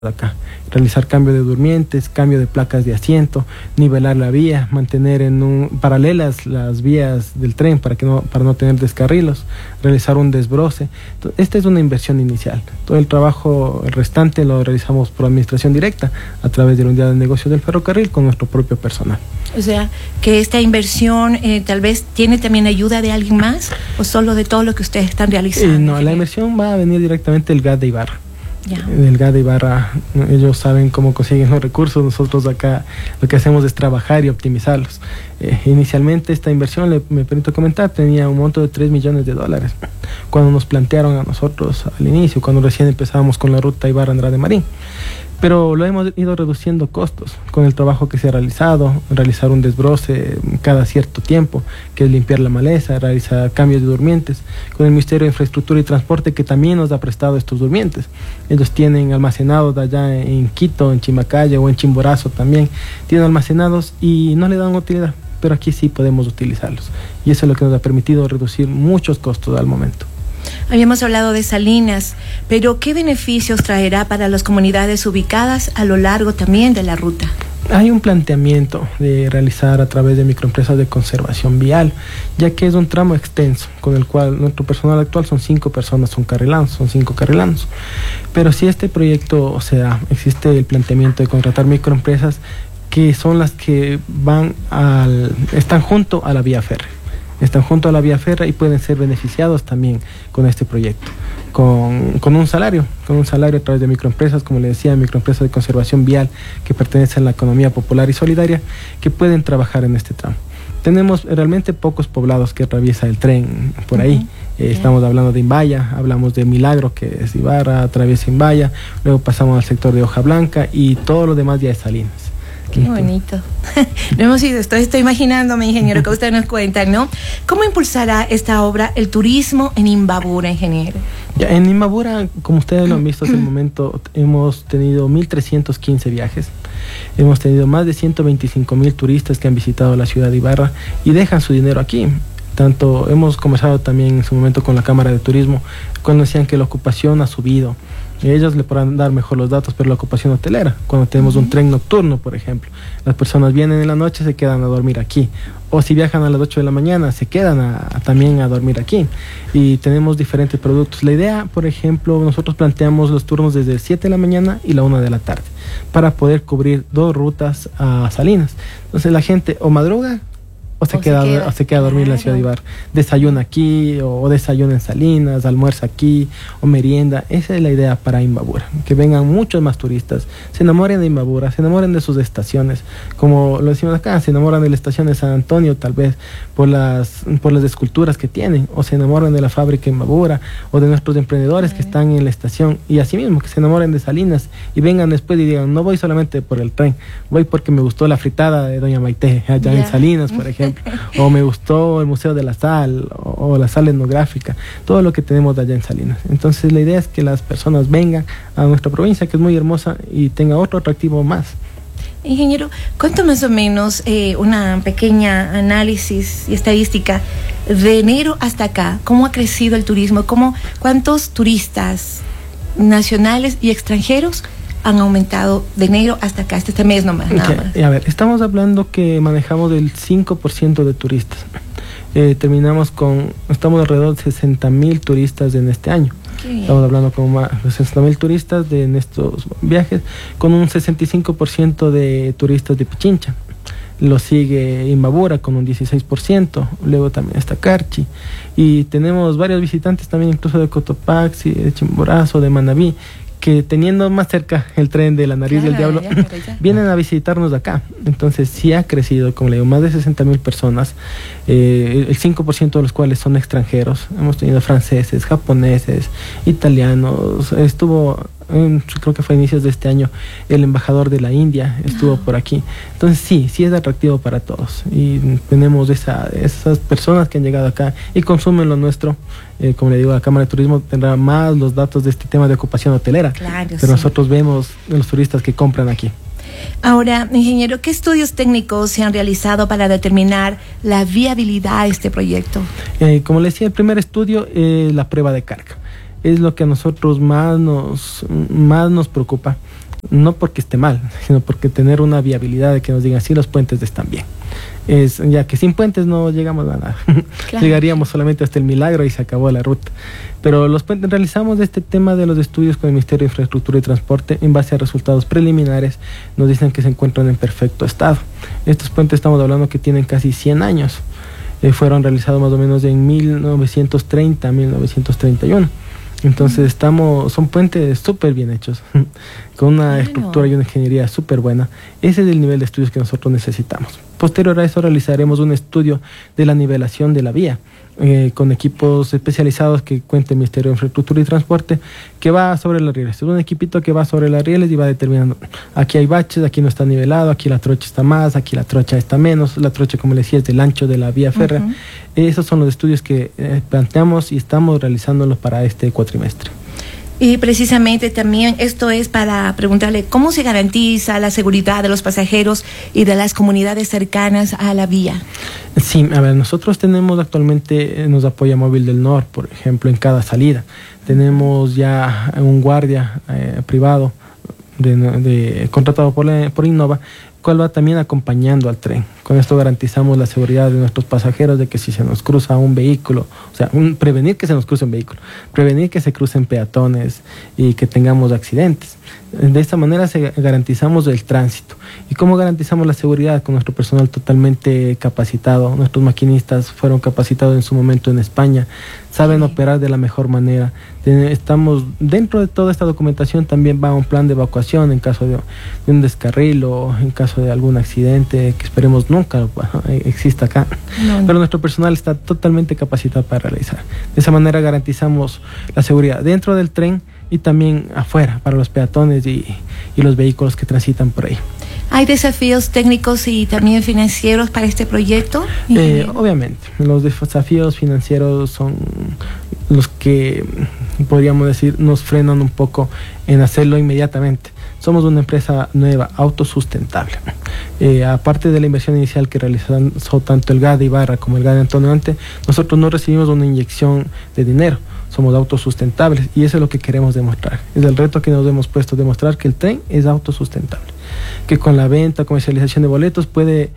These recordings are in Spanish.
acá, realizar cambio de durmientes, cambio de placas de asiento, nivelar la vía, mantener paralelas las vías del tren para no tener descarrilos, realizar un desbroce. Entonces, esta es una inversión inicial. Todo el trabajo, el restante, lo realizamos por administración directa a través de la unidad de negocios del ferrocarril con nuestro propio personal. O sea, que esta inversión tal vez tiene también ayuda de alguien más o solo de todo lo que ustedes están realizando. No, la inversión va a venir directamente del GAT de Ibarra. Ya. Del GAT de Ibarra, ellos saben cómo consiguen los recursos. Nosotros acá lo que hacemos es trabajar y optimizarlos. Inicialmente esta inversión, me permito comentar, tenía un monto de $3 millones. Cuando nos plantearon a nosotros al inicio, cuando recién empezábamos con la ruta Ibarra-Andrade Marín. Pero lo hemos ido reduciendo costos con el trabajo que se ha realizado, realizar un desbroce cada cierto tiempo, que es limpiar la maleza, realizar cambios de durmientes, con el Ministerio de Infraestructura y Transporte, que también nos ha prestado estos durmientes. Ellos tienen almacenados allá en Quito, en Chimacaya o en Chimborazo también, tienen almacenados y no le dan utilidad, pero aquí sí podemos utilizarlos. Y eso es lo que nos ha permitido reducir muchos costos al momento. Habíamos hablado de Salinas, pero ¿qué beneficios traerá para las comunidades ubicadas a lo largo también de la ruta? Hay un planteamiento de realizar a través de microempresas de conservación vial, ya que es un tramo extenso, con el cual nuestro personal actual son 5 personas, son 5 carrilanos. Pero si este proyecto, existe el planteamiento de contratar microempresas que son las que están junto a la vía férrea. Están junto a la vía férrea y pueden ser beneficiados también con este proyecto, con un salario a través de microempresas, como le decía, microempresas de conservación vial que pertenecen a la economía popular y solidaria, que pueden trabajar en este tramo. Tenemos realmente pocos poblados que atraviesa el tren por ahí. Estamos hablando de Imbaya, hablamos de Milagro, que es Ibarra, atraviesa Imbaya, luego pasamos al sector de Hoja Blanca y todo lo demás ya es Salinas. Qué bonito. No hemos ido, estoy imaginándome, ingeniero, que ustedes nos cuentan, ¿no? ¿Cómo impulsará esta obra el turismo en Imbabura, ingeniero? Ya, en Imbabura, como ustedes lo han visto hasta el momento, hemos tenido 1.315 viajes. Hemos tenido más de 125.000 turistas que han visitado la ciudad de Ibarra y dejan su dinero aquí. Tanto hemos conversado también en su momento con la Cámara de Turismo, cuando decían que la ocupación ha subido. Ellos le podrán dar mejor los datos, pero la ocupación hotelera, cuando tenemos un tren nocturno, por ejemplo, las personas vienen en la noche, se quedan a dormir aquí, o si viajan a las 8 de la mañana, se quedan también a dormir aquí, y tenemos diferentes productos. La idea, por ejemplo, nosotros planteamos los turnos desde 7 de la mañana y la 1 de la tarde, para poder cubrir 2 rutas a Salinas. Entonces la gente o madruga, o se queda a dormir en la ciudad de Ibarra. Desayuna aquí, o desayuna en Salinas, almuerza aquí, o merienda. Esa es la idea para Imbabura, que vengan muchos más turistas, se enamoren de Imbabura, se enamoren de sus estaciones, como lo decimos acá, se enamoran de la estación de San Antonio, tal vez por las esculturas que tienen, o se enamoran de la fábrica Imbabura, o de nuestros emprendedores que están en la estación, y así mismo, que se enamoren de Salinas, y vengan después y digan, no voy solamente por el tren, voy porque me gustó la fritada de Doña Maite, allá en Salinas, por ejemplo. O me gustó el Museo de la Sal o la sala etnográfica, todo lo que tenemos allá en Salinas. Entonces la idea es que las personas vengan a nuestra provincia, que es muy hermosa, y tenga otro atractivo más. Ingeniero, ¿cuánto más o menos una pequeña análisis y estadística de enero hasta acá? ¿Cómo ha crecido el turismo? ¿Cuántos turistas nacionales y extranjeros han aumentado de enero hasta acá, hasta este mes nomás? A ver, estamos hablando que manejamos del 5% de turistas. Estamos alrededor de 60.000 turistas en este año. Estamos hablando con más de 60.000 turistas en estos viajes, con un 65% de turistas de Pichincha. Lo sigue Imbabura con un 16%, luego también está Carchi, y tenemos varios visitantes también, incluso de Cotopaxi, de Chimborazo, de Manabí, que teniendo más cerca el tren de la Nariz del Diablo, vienen a visitarnos acá. Entonces sí ha crecido, como le digo, más de 60.000 personas, el 5% de los cuales son extranjeros. Hemos tenido franceses, japoneses, italianos. Creo que fue a inicios de este año, el embajador de la India estuvo por aquí. Entonces sí es atractivo para todos, y tenemos esas personas que han llegado acá y consumen lo nuestro. Como le digo, la Cámara de Turismo tendrá más los datos de este tema de ocupación hotelera, pero nosotros vemos los turistas que compran aquí. Ahora, ingeniero, ¿qué estudios técnicos se han realizado para determinar la viabilidad de este proyecto? Como le decía, el primer estudio es la prueba de carga. Es lo que a nosotros más nos preocupa, no porque esté mal, sino porque tener una viabilidad de que nos digan si los puentes están bien. Ya que sin puentes no llegamos a nada. Claro. Llegaríamos solamente hasta el Milagro y se acabó la ruta. Pero los puentes, realizamos este tema de los estudios con el Ministerio de Infraestructura y Transporte en base a resultados preliminares. Nos dicen que se encuentran en perfecto estado. Estos puentes estamos hablando que tienen casi 100 años. Fueron realizados más o menos en 1930, 1931. Entonces son puentes súper bien hechos, con una estructura y una ingeniería súper buena. Ese es el nivel de estudios que nosotros necesitamos. Posterior a eso realizaremos un estudio de la nivelación de la vía, con equipos especializados que cuenta el Ministerio de Infraestructura y Transporte, que va sobre los rieles. Es un equipito que va sobre los rieles y va determinando, aquí hay baches, aquí no está nivelado, aquí la trocha está más, aquí la trocha está menos. La trocha, como les decía, es del ancho de la vía férrea. Esos son los estudios que planteamos y estamos realizándolos para este cuatrimestre. Y precisamente también esto es para preguntarle cómo se garantiza la seguridad de los pasajeros y de las comunidades cercanas a la vía. Sí, a ver, nosotros tenemos actualmente, nos apoya Móvil del Nor, por ejemplo, en cada salida. Tenemos ya un guardia privado contratado por Innova, cual va también acompañando al tren. Con esto garantizamos la seguridad de nuestros pasajeros, de que si se nos cruza un vehículo, o sea, prevenir que se nos cruce un vehículo, prevenir que se crucen peatones y que tengamos accidentes. De esta manera garantizamos el tránsito. ¿Y cómo garantizamos la seguridad? Con nuestro personal totalmente capacitado. Nuestros maquinistas fueron capacitados en su momento en España, saben operar de la mejor manera. Estamos dentro de toda esta documentación, también va un plan de evacuación en caso de un descarril o en caso de algún accidente que esperemos nunca exista acá. Pero nuestro personal está totalmente capacitado para realizar. De esa manera garantizamos la seguridad dentro del tren y también afuera para los peatones y los vehículos que transitan por ahí. ¿Hay desafíos técnicos y también financieros para este proyecto? Obviamente, los desafíos financieros son los que, podríamos decir, nos frenan un poco en hacerlo inmediatamente. Somos una empresa nueva, autosustentable. Aparte de la inversión inicial que realizó tanto el GAD de Ibarra como el GAD de Antonio Ante, nosotros no recibimos una inyección de dinero. Somos autosustentables y eso es lo que queremos demostrar. Es el reto que nos hemos puesto, demostrar que el tren es autosustentable, que con la venta, comercialización de boletos puede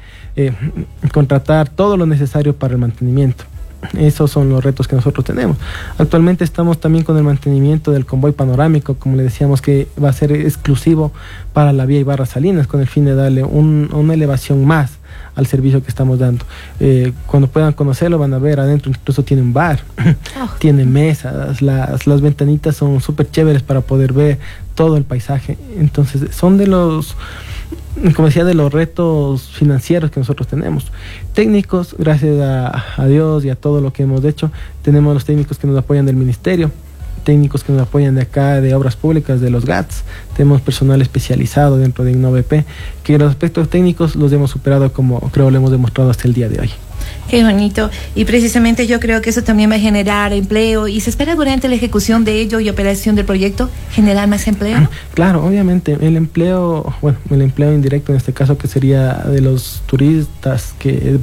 contratar todo lo necesario para el mantenimiento. Esos son los retos que nosotros tenemos. Actualmente estamos también con el mantenimiento del convoy panorámico, como le decíamos, que va a ser exclusivo para la vía Ibarra Salinas, con el fin de darle una elevación más al servicio que estamos dando. Cuando puedan conocerlo van a ver, adentro incluso tiene un bar, tiene mesas, las ventanitas son súper chéveres para poder ver todo el paisaje. Entonces son de los, como decía, de los retos financieros que nosotros tenemos. Técnicos, gracias a Dios y a todo lo que hemos hecho, tenemos los técnicos que nos apoyan del ministerio, técnicos que nos apoyan de acá, de obras públicas, de los GATS. Tenemos personal especializado dentro de InnovaEP, que los aspectos técnicos los hemos superado, como creo lo hemos demostrado hasta el día de hoy. Qué bonito. Y precisamente yo creo que eso también va a generar empleo. ¿Y se espera durante la ejecución de ello y operación del proyecto generar más empleo? Claro, obviamente. El empleo indirecto en este caso, que sería de los turistas,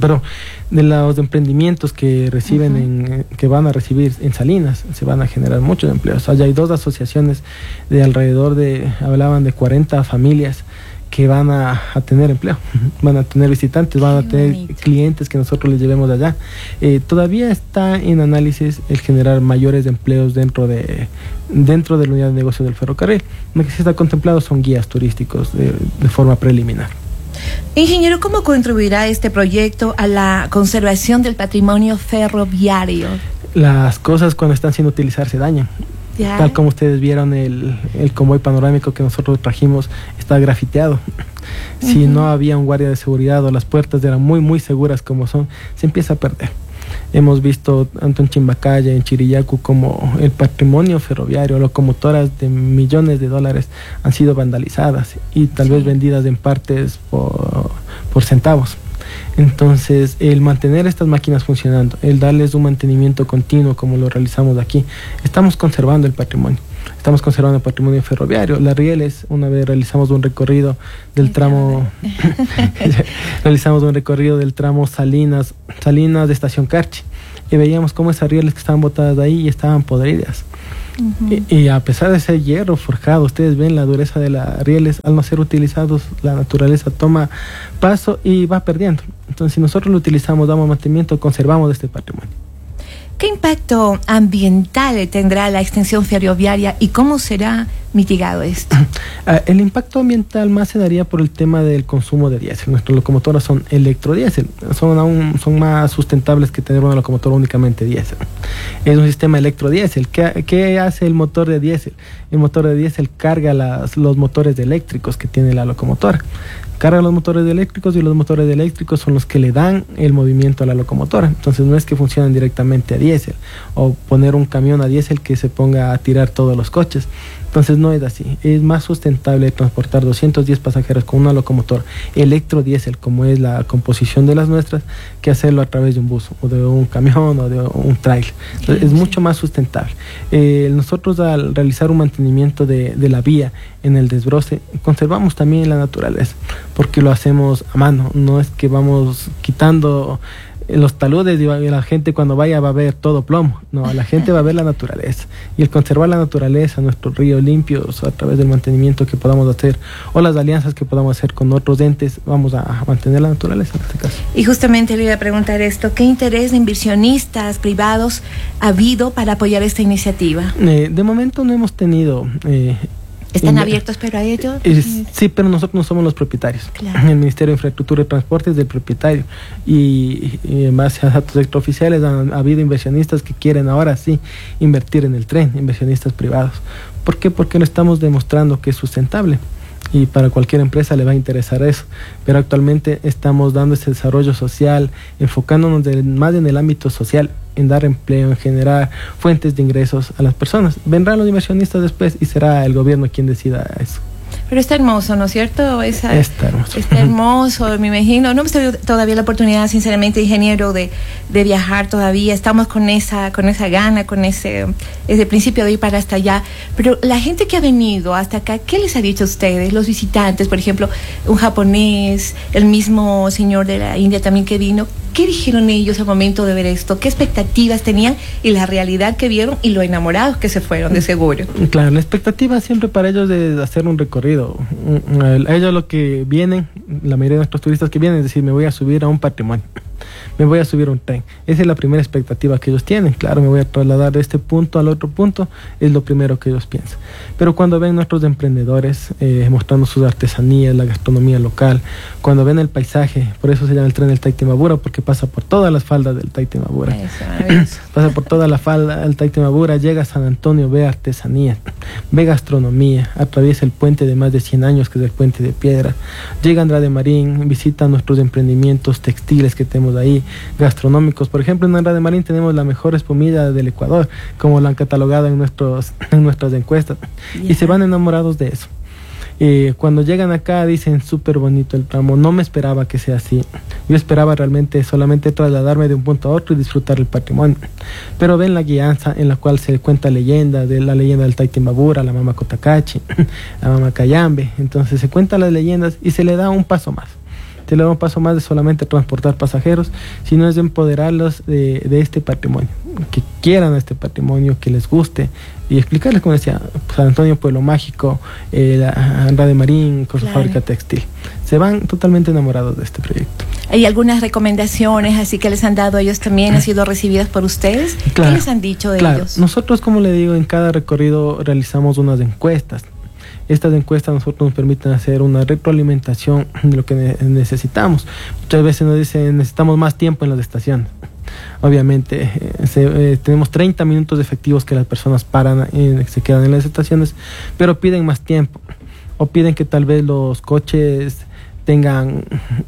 de los emprendimientos que reciben, que van a recibir en Salinas, se van a generar muchos empleos. Allá hay 2 asociaciones de alrededor hablaban de 40 familias que van a tener empleo, van a tener visitantes, van a tener clientes que nosotros les llevemos de allá. Todavía está en análisis el generar mayores empleos dentro de la unidad de negocio del ferrocarril. Lo que sí está contemplado son guías turísticos de forma preliminar. Ingeniero, ¿cómo contribuirá este proyecto a la conservación del patrimonio ferroviario? Las cosas cuando están sin utilizar se dañan. ¿Ya? Tal como ustedes vieron, el convoy panorámico que nosotros trajimos está grafiteado. Si no había un guardia de seguridad o las puertas eran muy muy seguras como son, se empieza a perder. Hemos visto tanto en Chimbacaya, en Chirillacu, como el patrimonio ferroviario, locomotoras de millones de dólares han sido vandalizadas y tal vez vendidas en partes por centavos. Entonces, el mantener estas máquinas funcionando, el darles un mantenimiento continuo como lo realizamos aquí, estamos conservando el patrimonio. Estamos conservando el patrimonio ferroviario. Las rieles, una vez realizamos un recorrido del tramo Salinas de Estación Carchi, y veíamos cómo esas rieles que estaban botadas ahí y estaban podridas. Y a pesar de ser hierro forjado, ustedes ven la dureza de las rieles, al no ser utilizados, la naturaleza toma paso y va perdiendo. Entonces, si nosotros lo utilizamos, damos mantenimiento, conservamos este patrimonio. ¿Qué impacto ambiental tendrá la extensión ferroviaria y cómo será mitigado esto? El impacto ambiental más se daría por el tema del consumo de diésel. Nuestras locomotoras son electrodiésel, son más sustentables que tener una locomotora únicamente diésel. Es un sistema electrodiésel. ¿Qué hace el motor de diésel? El motor de diésel carga los motores eléctricos que tiene la locomotora. Carga los motores eléctricos y los motores eléctricos son los que le dan el movimiento a la locomotora. Entonces no es que funcionen directamente a diésel o poner un camión a diésel que se ponga a tirar todos los coches. Entonces no es así. Es más sustentable transportar 210 pasajeros con una locomotora electrodiésel, como es la composición de las nuestras, que hacerlo a través de un bus o de un camión o de un trailer. Entonces, es mucho más sustentable. Nosotros, al realizar un mantenimiento de la vía en el desbroce, conservamos también la naturaleza, porque lo hacemos a mano. No es que vamos quitando los taludes y la gente cuando vaya va a ver todo plomo. No, la gente va a ver la naturaleza. Y el conservar la naturaleza, nuestros ríos limpios, a través del mantenimiento que podamos hacer o las alianzas que podamos hacer con otros entes, vamos a mantener la naturaleza en este caso. Y justamente le iba a preguntar esto: ¿qué interés de inversionistas privados ha habido para apoyar esta iniciativa? De momento no hemos tenido... ¿Están abiertos pero a ello? Sí, pero nosotros no somos los propietarios. Claro. El Ministerio de Infraestructura y Transporte es del propietario. Y en base a datos extraoficiales ha habido inversionistas que quieren ahora sí invertir en el tren, inversionistas privados. ¿Por qué? Porque lo estamos demostrando que es sustentable. Y para cualquier empresa le va a interesar eso. Pero actualmente estamos dando ese desarrollo social, enfocándonos más en el ámbito social, en dar empleo, en generar fuentes de ingresos a las personas. Vendrán los inversionistas después y será el gobierno quien decida eso. Pero está hermoso, ¿no es cierto? Está hermoso. Está hermoso, me imagino. No hemos tenido todavía la oportunidad, sinceramente, ingeniero, de viajar todavía. Estamos con esa gana, con ese principio de ir para hasta allá. Pero la gente que ha venido hasta acá, ¿qué les ha dicho a ustedes? Los visitantes, por ejemplo, un japonés, el mismo señor de la India también que vino. ¿Qué dijeron ellos al momento de ver esto? ¿Qué expectativas tenían y la realidad que vieron y lo enamorados que se fueron, de seguro? Claro, la expectativa siempre para ellos es hacer un recorrido. A ellos lo que vienen, la mayoría de nuestros turistas que vienen, es decir, me voy a subir a un patrimonio, me voy a subir a un tren. Esa es la primera expectativa que ellos tienen. Claro, me voy a trasladar de este punto al otro punto, es lo primero que ellos piensan. Pero cuando ven nuestros emprendedores mostrando sus artesanías, la gastronomía local, cuando ven el paisaje, por eso se llama el tren del Taitimabura, porque pasa por todas las faldas del Taitimabura. Pasa por toda la falda del Taitimabura, llega a San Antonio, ve artesanía, ve gastronomía, atraviesa el puente de más de 100 años, que es el puente de piedra, llega a Andrade Marín, visita nuestros emprendimientos textiles que tenemos ahí, gastronómicos. Por ejemplo, en Andrade Marín tenemos la mejor espumilla del Ecuador, como lo han catalogado en nuestras encuestas, y se van enamorados de eso. Cuando llegan acá dicen súper bonito el tramo, no me esperaba que sea así, yo esperaba realmente solamente trasladarme de un punto a otro y disfrutar el patrimonio, pero ven la guianza en la cual se cuenta leyenda, de la leyenda del Taitimabura, la Mama Cotacachi, la Mama Cayambe. Entonces se cuentan las leyendas y se le da un paso más. Se le da un paso más de solamente transportar pasajeros, sino es de empoderarlos de este patrimonio, que quieran este patrimonio, que les guste, y explicarles, como decía, San Antonio, Pueblo Mágico, Andrade Marín, con su fábrica textil. Se van totalmente enamorados de este proyecto. ¿Hay algunas recomendaciones así que les han dado ellos también? ¿Han sido recibidas por ustedes? Claro, ¿qué les han dicho de ellos? Nosotros, como le digo, en cada recorrido realizamos unas encuestas. Estas encuestas nosotros nos permiten hacer una retroalimentación de lo que necesitamos. Muchas veces nos dicen necesitamos más tiempo en las estaciones. Obviamente tenemos 30 minutos efectivos que las personas paran, se quedan en las estaciones, pero piden más tiempo o piden que tal vez los coches tengan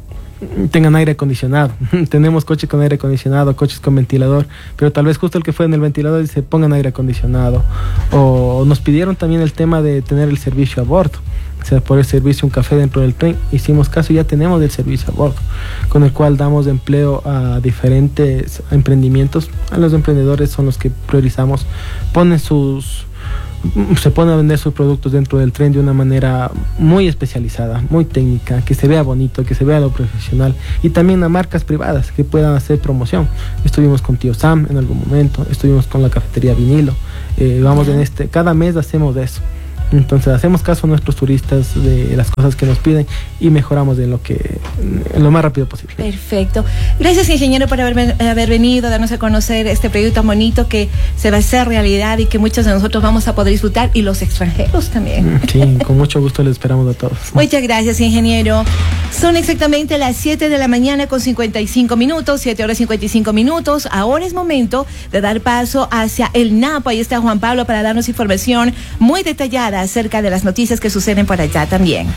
aire acondicionado. Tenemos coches con aire acondicionado, coches con ventilador, pero tal vez justo el que fue en el ventilador y se pongan aire acondicionado. O nos pidieron también el tema de tener el servicio a bordo, o sea, por el servicio un café dentro del tren. Hicimos caso y ya tenemos el servicio a bordo, con el cual damos empleo a diferentes emprendimientos. A los emprendedores son los que priorizamos, se ponen a vender sus productos dentro del tren de una manera muy especializada, muy técnica, que se vea bonito, que se vea lo profesional, y también a marcas privadas que puedan hacer promoción. Estuvimos con Tío Sam en algún momento, estuvimos con la cafetería Vinilo, Vamos cada mes hacemos eso. Entonces hacemos caso a nuestros turistas de las cosas que nos piden y mejoramos en lo más rápido posible. Perfecto. Gracias, ingeniero, por haber venido a darnos a conocer este proyecto tan bonito que se va a hacer realidad y que muchos de nosotros vamos a poder disfrutar, y los extranjeros también. Sí, con mucho gusto les esperamos a todos. Muchas gracias, ingeniero. Son exactamente las 7 de la mañana con 55 minutos, 7 horas 55 minutos. Ahora es momento de dar paso hacia el Napo. Ahí está Juan Pablo para darnos información muy detallada acerca de las noticias que suceden por allá también.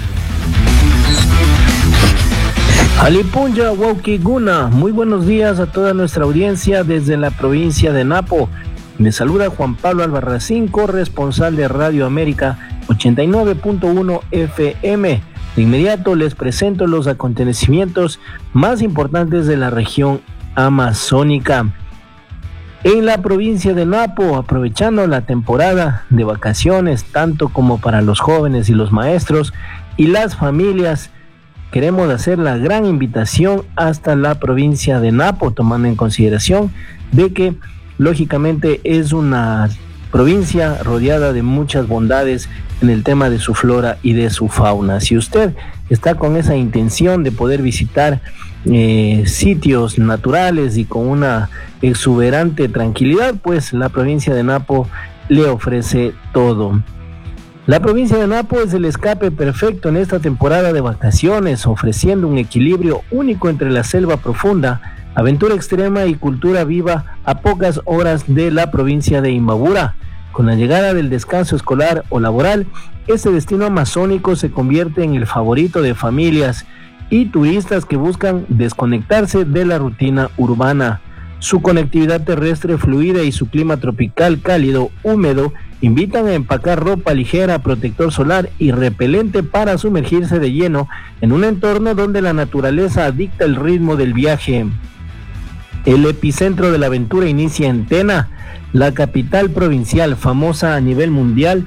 Alipunja Huauquiguna, muy buenos días a toda nuestra audiencia desde la provincia de Napo. Me saluda Juan Pablo Albarracín, corresponsal de Radio América 89.1 FM. De inmediato les presento los acontecimientos más importantes de la región amazónica. En la provincia de Napo, aprovechando la temporada de vacaciones, tanto como para los jóvenes y los maestros y las familias, queremos hacer la gran invitación hasta la provincia de Napo, tomando en consideración de que lógicamente es una provincia rodeada de muchas bondades en el tema de su flora y de su fauna. Si usted está con esa intención de poder visitar sitios naturales y con una exuberante tranquilidad, pues la provincia de Napo le ofrece todo. La provincia de Napo es el escape perfecto en esta temporada de vacaciones, ofreciendo un equilibrio único entre la selva profunda, aventura extrema y cultura viva a pocas horas de la provincia de Imbabura. Con la llegada del descanso escolar o laboral, este destino amazónico se convierte en el favorito de familias y turistas que buscan desconectarse de la rutina urbana. Su conectividad terrestre fluida y su clima tropical cálido, húmedo, invitan a empacar ropa ligera, protector solar y repelente para sumergirse de lleno en un entorno donde la naturaleza dicta el ritmo del viaje. El epicentro de la aventura inicia en Tena, la capital provincial, famosa a nivel mundial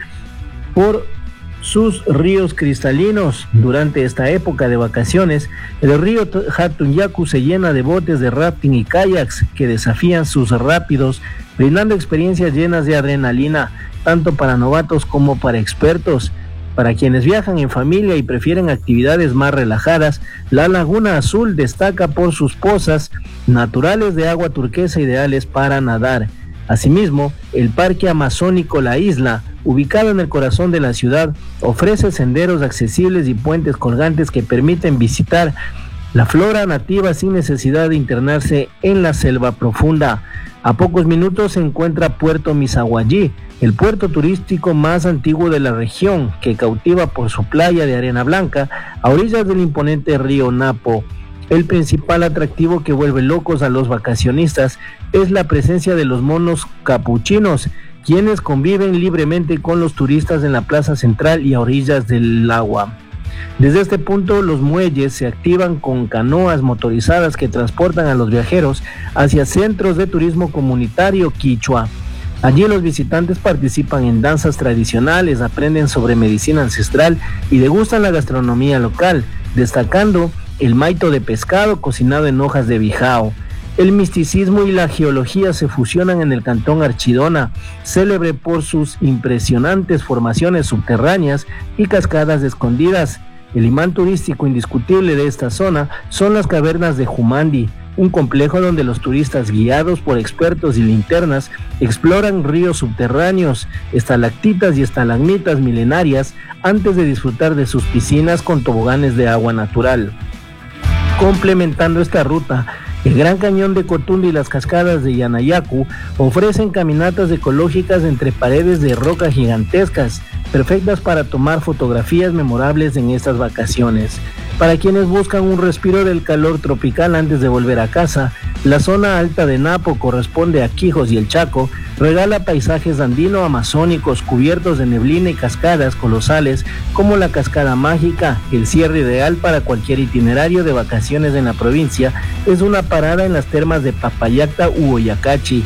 por sus ríos cristalinos. Durante esta época de vacaciones, el río Hatunyaku se llena de botes de rafting y kayaks que desafían sus rápidos, brindando experiencias llenas de adrenalina, tanto para novatos como para expertos. Para quienes viajan en familia y prefieren actividades más relajadas, la Laguna Azul destaca por sus pozas naturales de agua turquesa ideales para nadar. Asimismo, el Parque Amazónico La Isla, ubicado en el corazón de la ciudad, ofrece senderos accesibles y puentes colgantes que permiten visitar la flora nativa sin necesidad de internarse en la selva profunda. A pocos minutos se encuentra Puerto Misaguallí, el puerto turístico más antiguo de la región, que cautiva por su playa de arena blanca a orillas del imponente río Napo. El principal atractivo que vuelve locos a los vacacionistas es la presencia de los monos capuchinos, quienes conviven libremente con los turistas en la plaza central y a orillas del agua. Desde este punto, los muelles se activan con canoas motorizadas que transportan a los viajeros hacia centros de turismo comunitario quichua. Allí los visitantes participan en danzas tradicionales, aprenden sobre medicina ancestral y degustan la gastronomía local, destacando el maito de pescado cocinado en hojas de bijao. El misticismo y la geología se fusionan en el cantón Archidona, célebre por sus impresionantes formaciones subterráneas y cascadas escondidas. El imán turístico indiscutible de esta zona son las cavernas de Jumandi, un complejo donde los turistas, guiados por expertos y linternas, exploran ríos subterráneos, estalactitas y estalagmitas milenarias antes de disfrutar de sus piscinas con toboganes de agua natural. Complementando esta ruta, el Gran Cañón de Cotundo y las cascadas de Yanayacu ofrecen caminatas ecológicas entre paredes de roca gigantescas, perfectas para tomar fotografías memorables en estas vacaciones. Para quienes buscan un respiro del calor tropical antes de volver a casa, la zona alta de Napo corresponde a Quijos y el Chaco, regala paisajes andino-amazónicos cubiertos de neblina y cascadas colosales como la Cascada Mágica. El cierre ideal para cualquier itinerario de vacaciones en la provincia es una parada en las termas de Papayacta u Oyacachi.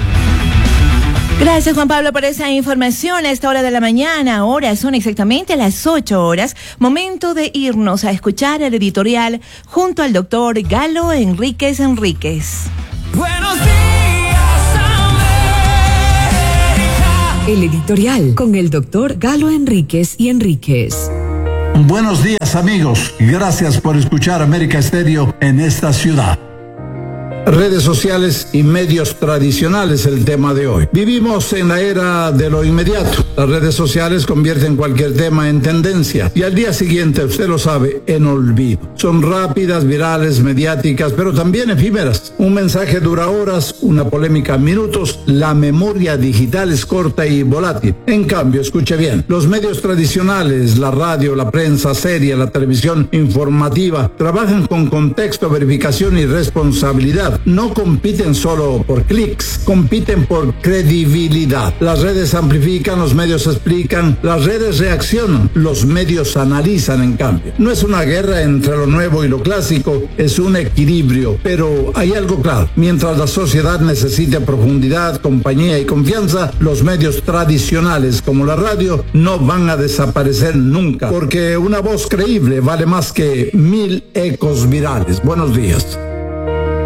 Gracias, Juan Pablo, por esa información a esta hora de la mañana. Ahora son exactamente las 8 horas. Momento de irnos a escuchar el editorial junto al doctor Galo Enríquez. Buenos días, América. El editorial con el doctor Galo Enríquez y Enríquez. Buenos días, amigos. Gracias por escuchar América Estéreo en esta ciudad. Redes sociales y medios tradicionales, el tema de hoy. Vivimos en la era de lo inmediato. Las redes sociales convierten cualquier tema en tendencia y al día siguiente, usted lo sabe, en olvido. Son rápidas, virales, mediáticas, pero también efímeras. Un mensaje dura horas, una polémica minutos. La memoria digital es corta y volátil. En cambio, escuche bien, los medios tradicionales, la radio, la prensa seria, la televisión informativa, trabajan con contexto, verificación y responsabilidad. No compiten solo por clics, compiten por credibilidad. Las redes amplifican, los medios explican, las redes reaccionan, los medios analizan en cambio. No es una guerra entre lo nuevo y lo clásico, es un equilibrio, pero hay algo claro. Mientras la sociedad necesite profundidad, compañía y confianza, los medios tradicionales como la radio no van a desaparecer nunca, porque una voz creíble vale más que 1000 ecos virales. Buenos días.